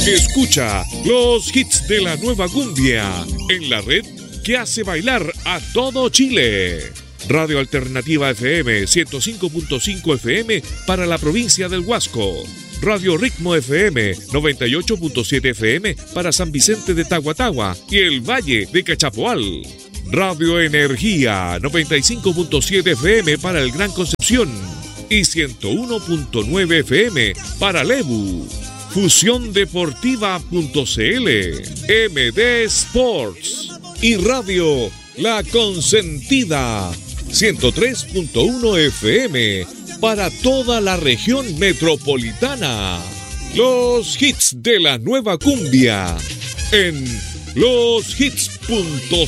Escucha los hits de la nueva cumbia en la red que hace bailar a todo Chile. Radio Alternativa FM 105.5 FM para la provincia del Huasco. Radio Ritmo FM 98.7 FM para San Vicente de Tahuatahua y el Valle de Cachapoal. Radio Energía 95.7 FM para el Gran Concepción y 101.9 FM para Lebu. Fusión Deportiva.cl, MD Sports y Radio La Consentida 103.1 FM para toda la región metropolitana. Los hits de la nueva cumbia en loshits.cl.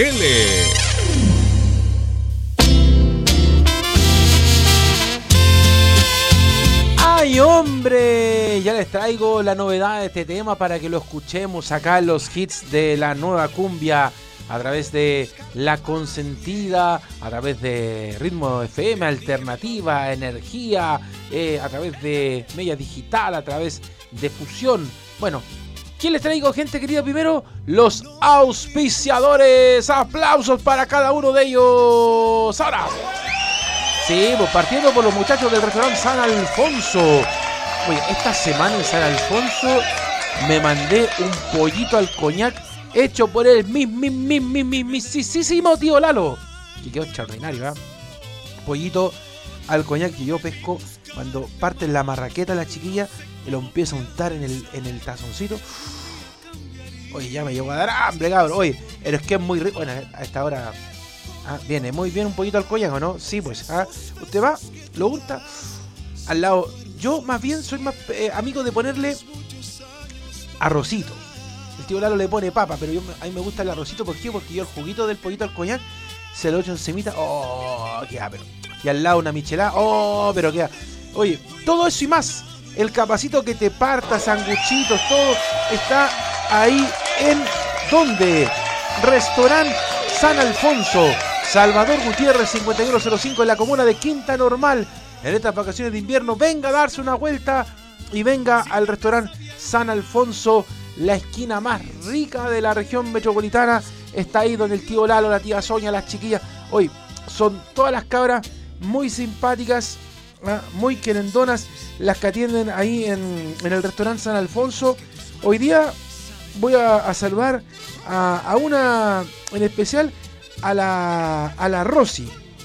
¡Ay, hombre! Ya les traigo la novedad de este tema para que lo escuchemos acá en los hits de la nueva cumbia a través de La Consentida, a través de Ritmo FM, Alternativa, Energía, a través de Media Digital, a través de Fusión. Bueno, ¿quién les traigo, gente querida? Primero, los auspiciadores. ¡Aplausos para cada uno de ellos! ¡Ahora! Sí, pues partiendo por los muchachos del restaurante San Alfonso. Oye, esta semana en San Alfonso me mandé un pollito al coñac hecho por el mismísimo tío Lalo. Que quedó extraordinario, ¿eh? Pollito al coñac que yo pesco cuando parte la marraqueta la chiquilla y lo empiezo a untar en el tazoncito. Oye, ya me llegó a dar hambre, cabrón. Oye, pero es que es muy rico. Bueno, a esta hora... viene muy bien un poquito al coñac, ¿no? Sí, pues. Usted va, lo unta al lado. Yo más bien soy más amigo de ponerle arrocito. El tío Lalo le pone papa, pero a mí me gusta el arrocito. ¿Por qué? Porque yo el juguito del pollito al coñac se lo echo encimita. ¡Oh! Queda, pero. Y al lado una michelada. ¡Oh! Pero queda. Oye, todo eso y más. El capacito que te parta, sanguchitos, todo está ahí en. ¿Dónde? Restaurante San Alfonso. Salvador Gutiérrez 5105 en la comuna de Quinta Normal. En estas vacaciones de invierno, venga a darse una vuelta y venga al restaurante San Alfonso, la esquina más rica de la región metropolitana. Está ahí donde el tío Lalo, la tía Sonia, las chiquillas. Hoy son todas las cabras muy simpáticas, muy querendonas, las que atienden ahí en el restaurante San Alfonso. Hoy día voy a saludar a una en especial, a la Rosy,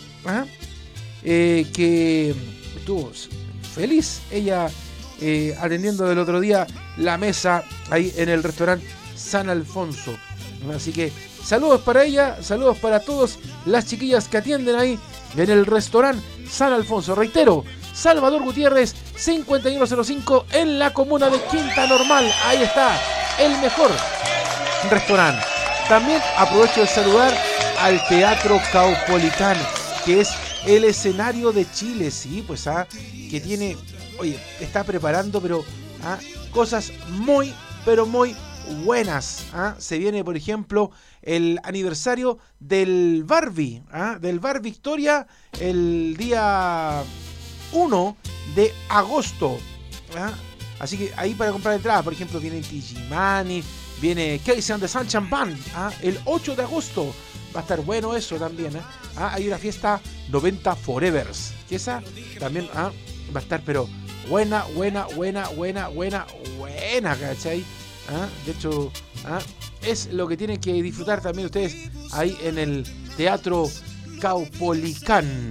que estuvo feliz ella atendiendo del otro día la mesa ahí en el restaurante San Alfonso. Así que saludos para ella, saludos para todas las chiquillas que atienden ahí en el restaurante San Alfonso. Reitero, Salvador Gutiérrez 5105 en la comuna de Quinta Normal. Ahí está el mejor restaurante. También aprovecho de saludar al Teatro Caupolicán, que es el escenario de Chile, sí, pues que tiene, oye, está preparando, pero cosas muy, pero muy buenas. Se viene, por ejemplo, el aniversario del Barbie, del Bar Victoria, el día 1 de agosto. Así que ahí para comprar entradas, por ejemplo, viene Digimani, viene Casey and the Sunshine Band, el 8 de agosto. Va a estar bueno eso también. Hay una fiesta 90 Forevers, que esa también va a estar, pero buena, ¿cachai? De hecho, es lo que tienen que disfrutar también ustedes ahí en el Teatro Caupolicán.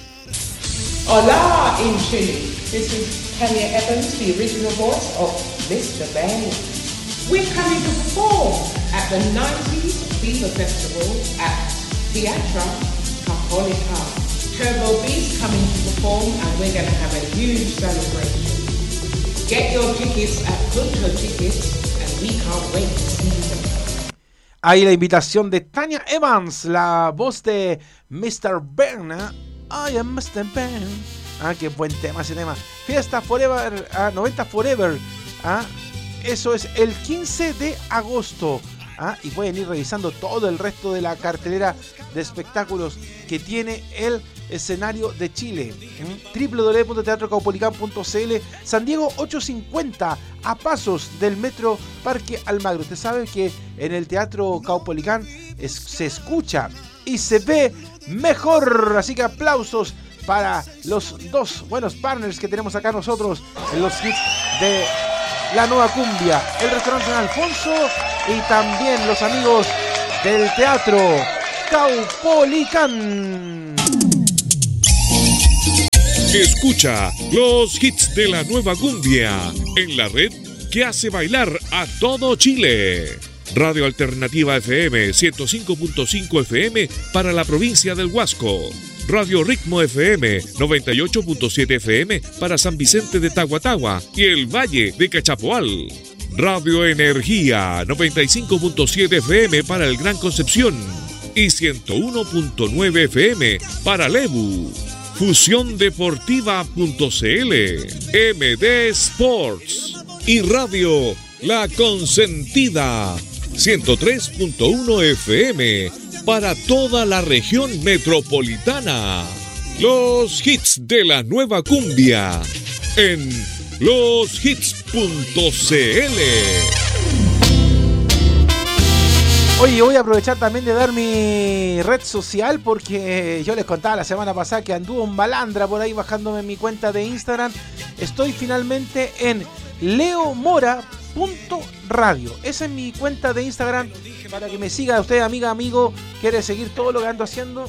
Hola in Chile. This is Tanya Evans, the original voice of Mr. Bang. We're coming to perform at the 90s Fever Festival at Teatro Caupolicán. Turbo B's coming to perform and we're going to have a huge celebration. Get your tickets at Punto Tickets and we can't wait to see them. Ahí la invitación de Tanya Evans, la voz de Mr. Ben. I am Mr. Ben. Qué buen tema ese tema. Fiesta Forever, 90 Forever. Eso es el 15 de agosto. Y pueden ir revisando todo el resto de la cartelera de espectáculos que tiene el escenario de Chile. www.teatrocaupolicán.cl. San Diego 850, a pasos del Metro Parque Almagro. Usted sabe que en el Teatro Caupolicán se escucha y se ve mejor. Así que aplausos para los dos buenos partners que tenemos acá nosotros en los hits de la nueva cumbia. El restaurante San Alfonso y también los amigos del Teatro Caupolicán. Escucha los hits de la nueva cumbia en la red que hace bailar a todo Chile. Radio Alternativa FM 105.5 FM para la provincia del Huasco. Radio Ritmo FM 98.7 FM para San Vicente de Tahuatahua y el Valle de Cachapoal. Radio Energía 95.7 FM para el Gran Concepción y 101.9 FM para Lebu. Fusión Deportiva.cl, MD Sports y Radio La Consentida 103.1 FM para toda la región metropolitana. Los hits de la nueva cumbia en loshits.cl. Oye, voy a aprovechar también de dar mi red social porque yo les contaba la semana pasada que anduvo un malandra por ahí bajándome en mi cuenta de Instagram. Estoy finalmente en leomora.radio. Esa es mi cuenta de Instagram para que me siga usted, amiga, amigo. ¿Quiere seguir todo lo que ando haciendo?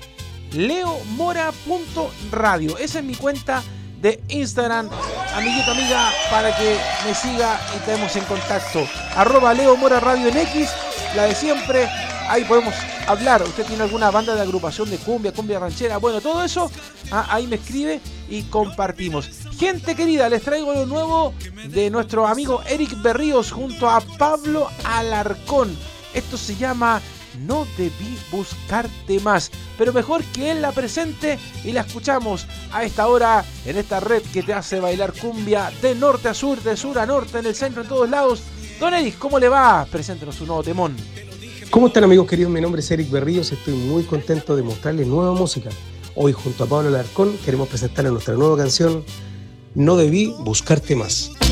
leomora.radio. Esa es mi cuenta de Instagram, amiguito, amiga, para que me siga y estemos en contacto. @leomoraradio en X. La de siempre, ahí podemos hablar. Usted tiene alguna banda de agrupación de cumbia ranchera, bueno, todo eso, ahí me escribe y compartimos. Gente querida, les traigo lo nuevo de nuestro amigo Eric Berríos junto a Pablo Alarcón. Esto se llama No Debí Buscarte Más, pero mejor que él la presente y la escuchamos a esta hora en esta red que te hace bailar cumbia de norte a sur, de sur a norte, en el centro, en todos lados. Don Eric, ¿cómo le va? Preséntenos su nuevo temón. ¿Cómo están, amigos queridos? Mi nombre es Eric Berríos, estoy muy contento de mostrarles nueva música. Hoy junto a Pablo Alarcón queremos presentarles nuestra nueva canción No Debí Buscarte Más.